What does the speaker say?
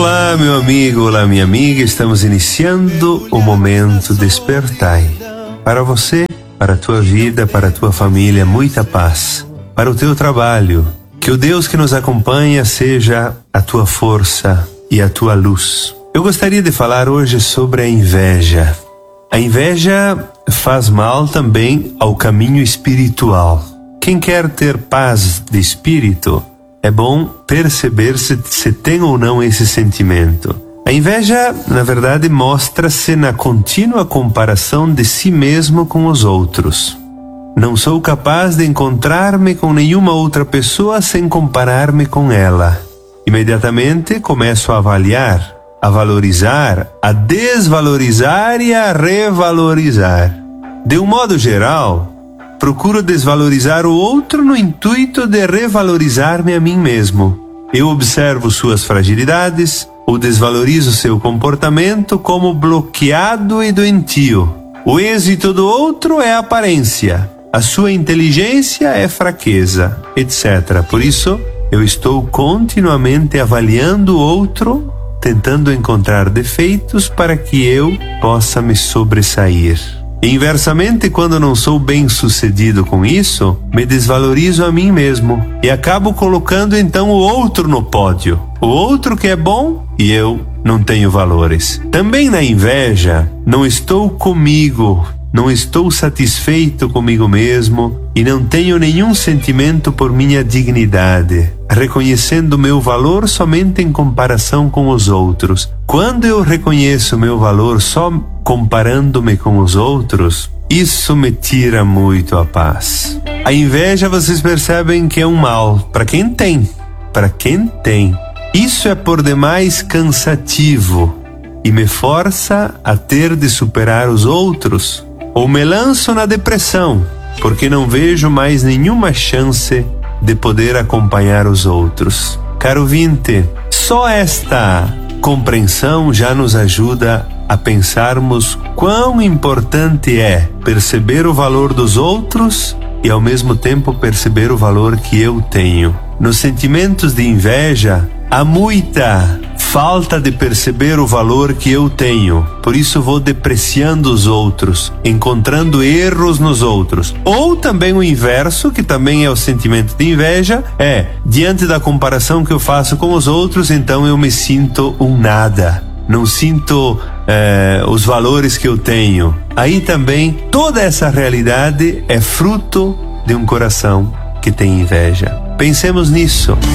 Olá, meu amigo, olá, minha amiga. Estamos iniciando o momento Despertai. Para você, para a tua vida, para a tua família, muita paz. Para o teu trabalho, que o Deus que nos acompanha seja a tua força e a tua luz. Eu gostaria de falar hoje sobre a inveja. A inveja faz mal também ao caminho espiritual. Quem quer ter paz de espírito, é bom perceber se tem ou não esse sentimento. A inveja, na verdade, mostra-se na contínua comparação de si mesmo com os outros. Não sou capaz de encontrar-me com nenhuma outra pessoa sem comparar-me com ela. Imediatamente começo a avaliar, a valorizar, a desvalorizar e a revalorizar. De um modo geral, procuro desvalorizar o outro no intuito de revalorizar-me a mim mesmo. Eu observo suas fragilidades ou desvalorizo seu comportamento como bloqueado e doentio. O êxito do outro é aparência, a sua inteligência é fraqueza, etc. Por isso, eu estou continuamente avaliando o outro, tentando encontrar defeitos para que eu possa me sobressair. Inversamente, quando não sou bem sucedido com isso, me desvalorizo a mim mesmo e acabo colocando então o outro no pódio. O outro que é bom e eu não tenho valores. Também na inveja, não estou comigo, não estou satisfeito comigo mesmo e não tenho nenhum sentimento por minha dignidade, reconhecendo meu valor somente em comparação com os outros. Quando eu reconheço meu valor só comparando-me com os outros, isso me tira muito a paz. A inveja, vocês percebem que é um mal para quem tem. Para quem tem. Isso é por demais cansativo e me força a ter de superar os outros. Ou me lanço na depressão, porque não vejo mais nenhuma chance de poder acompanhar os outros. Caro ouvinte, só esta compreensão já nos ajuda a pensarmos quão importante é perceber o valor dos outros e ao mesmo tempo perceber o valor que eu tenho. Nos sentimentos de inveja, há muita falta de perceber o valor que eu tenho. Por isso vou depreciando os outros, encontrando erros nos outros. Ou também o inverso, que também é o sentimento de inveja, diante da comparação que eu faço com os outros, então eu me sinto um nada. Não sinto os valores que eu tenho. Aí também toda essa realidade é fruto de um coração que tem inveja. Pensemos nisso.